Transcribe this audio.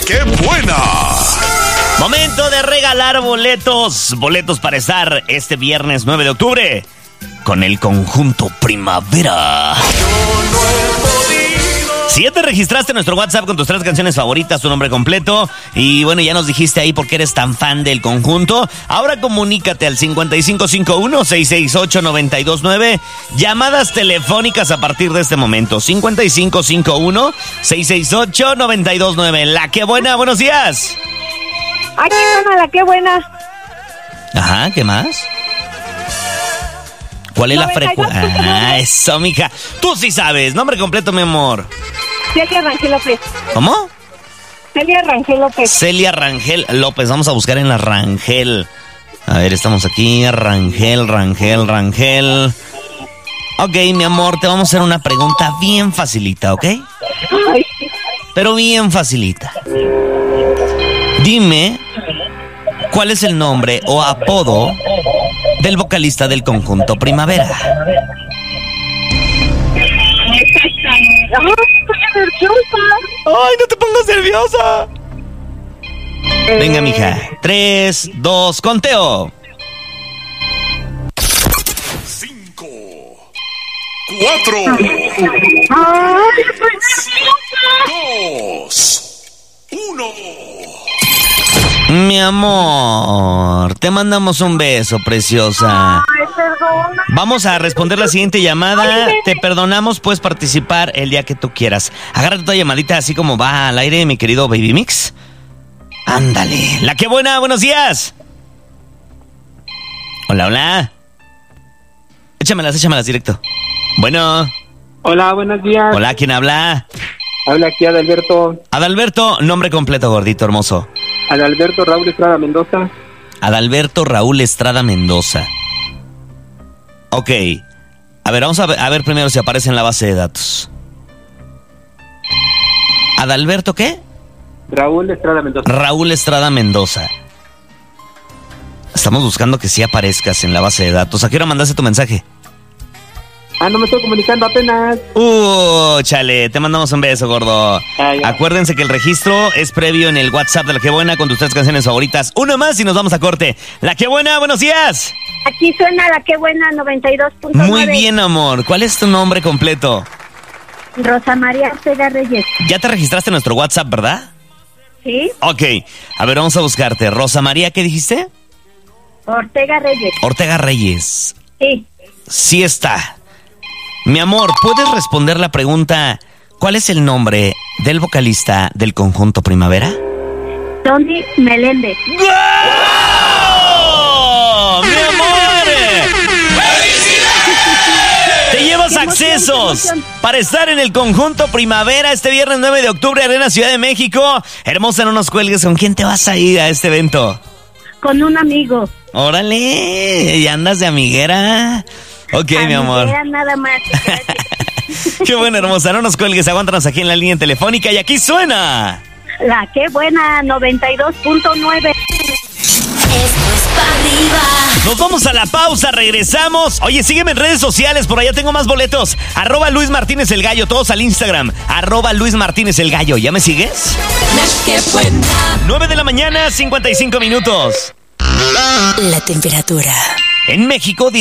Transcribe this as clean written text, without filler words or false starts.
qué buena! Momento de regalar boletos para estar este viernes 9 de octubre con el conjunto Primavera. Si ya te registraste en nuestro WhatsApp con tus 3 canciones favoritas, tu nombre completo, y bueno, ya nos dijiste ahí por qué eres tan fan del conjunto, ahora comunícate al 5551-668-929, llamadas telefónicas a partir de este momento, 5551-668-929. La que buena, buenos días. ¡Ay, qué buena, la que buena! Ajá, ¿qué más? ¿Cuál es la frecuencia? Ah, eso, mija. Tú sí sabes. Nombre completo, mi amor. Celia Rangel López. ¿Cómo? Celia Rangel López. Celia Rangel López. Vamos a buscar en la Rangel. A ver, estamos aquí. Rangel. Ok, mi amor, te vamos a hacer una pregunta bien facilita, ¿ok? Ay. Pero bien facilita. Dime, ¿cuál es el nombre o apodo del vocalista del conjunto Primavera? Estoy nerviosa. ¡Ay, no te pongas nerviosa! Venga, mija. 3, 2, conteo. 5, 4, ¡Ay, estoy nerviosa! 2, 1. Mi amor, te mandamos un beso, preciosa. Ay, perdona. Vamos a responder la siguiente llamada. Te perdonamos, puedes participar el día que tú quieras. Agárrate tu llamadita así como va al aire, mi querido Baby Mix. Ándale. La que buena, buenos días. Hola. Échamelas directo. Bueno. Hola, buenos días. Hola, ¿quién habla? Habla aquí Adalberto. Adalberto, nombre completo, gordito, hermoso. Adalberto Raúl Estrada Mendoza. Adalberto Raúl Estrada Mendoza. Ok. A ver, vamos a ver primero si aparece en la base de datos. ¿Adalberto qué? Raúl Estrada Mendoza. Raúl Estrada Mendoza. Estamos buscando que sí aparezcas en la base de datos. ¿A qué hora mandaste tu mensaje? No me estoy comunicando apenas. Chale, te mandamos un beso, gordo. Acuérdense que el registro es previo en el WhatsApp de La Que Buena con tus 3 canciones favoritas. Uno más y nos vamos a corte. La Que Buena, buenos días. Aquí suena la que buena 92.9. Muy bien, amor. ¿Cuál es tu nombre completo? Rosa María Ortega Reyes. Ya te registraste en nuestro WhatsApp, ¿verdad? ¿Sí? Ok. A ver, vamos a buscarte. Rosa María, ¿qué dijiste? Ortega Reyes. Ortega Reyes. Sí. Sí está. Mi amor, ¿puedes responder la pregunta? ¿Cuál es el nombre del vocalista del conjunto Primavera? Tony Meléndez. ¡Wow! ¡Mi amor! Te llevas accesos para estar en el conjunto Primavera este viernes 9 de octubre, Arena Ciudad de México. Hermosa, no nos cuelgues. ¿Con quién te vas a ir a este evento? Con un amigo. ¡Órale! ¿Y andas de amiguera? Ok, mi amor. Nada más. Qué bueno, hermosa. No nos cuelgues, aguántanos aquí en la línea telefónica y aquí suena. La que buena 92.9. Esto es pa' arriba. Nos vamos a la pausa, regresamos. Oye, sígueme en redes sociales, por allá tengo más boletos. @Luis Martínez el Gallo, todos al Instagram. @Luis Martínez el Gallo. ¿Ya me sigues? La que buena. 9 de la mañana, 55 minutos. La temperatura. En México,